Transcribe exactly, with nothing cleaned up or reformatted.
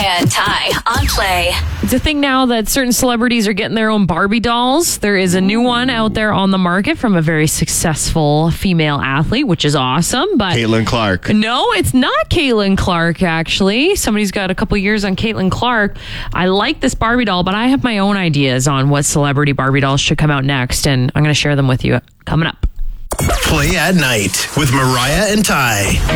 Mariah and Ty on Play. It's a thing now that certain celebrities are getting their own Barbie dolls. There is a new one out there on the market from a very successful female athlete, which is awesome. But Caitlin Clark. No, it's not Caitlin Clark, actually. Somebody's got a couple years on Caitlin Clark. I like this Barbie doll, but I have my own ideas on what celebrity Barbie dolls should come out next, and I'm going to share them with you coming up. Play at Night with Mariah and Ty.